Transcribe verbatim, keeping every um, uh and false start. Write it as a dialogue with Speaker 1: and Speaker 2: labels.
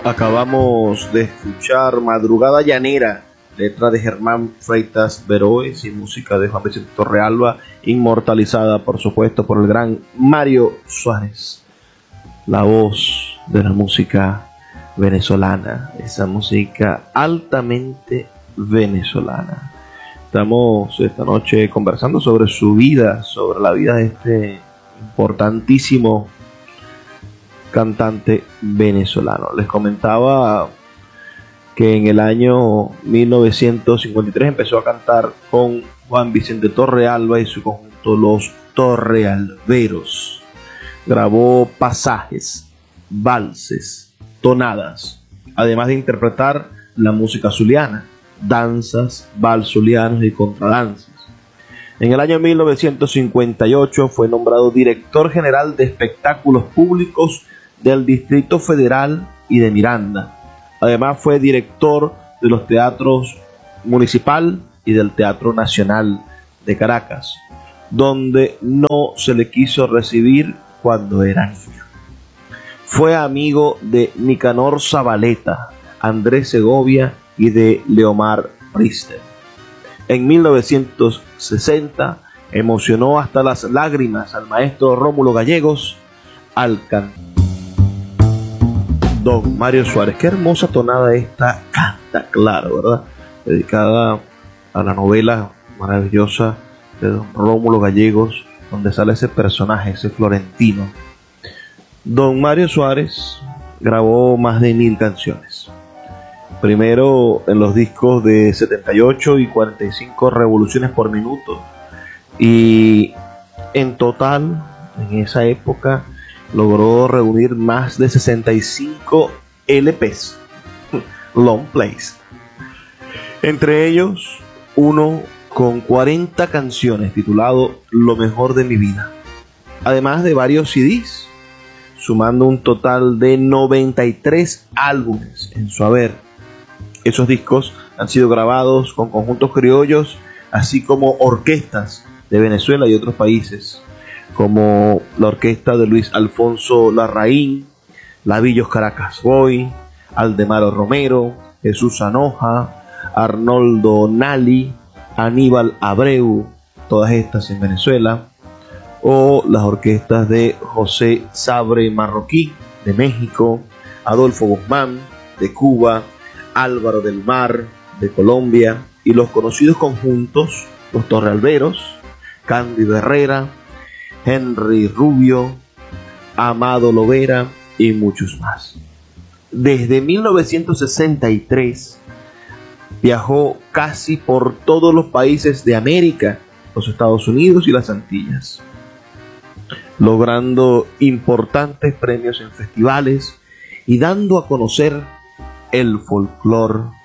Speaker 1: Acabamos de escuchar Madrugada Llanera, letra de Germán Freitas Veroes y música de Juan Vicente Torrealba, inmortalizada por supuesto por el gran Mario Suárez, la voz de la música venezolana, esa música altamente venezolana. Estamos esta noche conversando sobre su vida, sobre la vida de este importantísimo cantante venezolano. Les comentaba que en el año mil novecientos cincuenta y tres empezó a cantar con Juan Vicente Torrealba y su conjunto Los Torrealberos. Grabó pasajes, valses, tonadas, además de interpretar la música zuliana, danzas, vals zulianos y contradanzas. En el año mil novecientos cincuenta y ocho fue nombrado director general de espectáculos públicos del Distrito Federal y de Miranda. Además fue director de los teatros Municipal y del Teatro Nacional de Caracas, donde no se le quiso recibir cuando era niño. Fue amigo de Nicanor Zabaleta, Andrés Segovia y de Leomar Priester. En mil novecientos sesenta emocionó hasta las lágrimas al maestro Rómulo Gallegos al cantar. Don Mario Suárez, qué hermosa tonada esta, canta claro, ¿verdad? Dedicada a la novela maravillosa de Don Rómulo Gallegos, donde sale ese personaje, ese florentino. Don Mario Suárez grabó más de mil canciones. Primero en los discos de setenta y ocho y cuarenta y cinco revoluciones por minuto. Y en total, en esa época, logró reunir más de sesenta y cinco L Pes, long plays. Entre ellos, uno con cuarenta canciones titulado Lo mejor de mi vida. Además de varios C Ds, sumando un total de noventa y tres álbumes en su haber. Esos discos han sido grabados con conjuntos criollos, así como orquestas de Venezuela y otros países, como la orquesta de Luis Alfonso Larraín, Lavillos Caracas Boy, Aldemaro Romero, Jesús Anoja, Arnoldo Nali, Aníbal Abreu, todas estas en Venezuela, o las orquestas de José Sabre Marroquí de México, Adolfo Guzmán de Cuba, Álvaro del Mar de Colombia y los conocidos conjuntos Los Torrealberos, Cándido Herrera, Henry Rubio, Amado Lovera y muchos más. Desde mil novecientos sesenta y tres viajó casi por todos los países de América, los Estados Unidos y las Antillas, logrando importantes premios en festivales y dando a conocer el folclore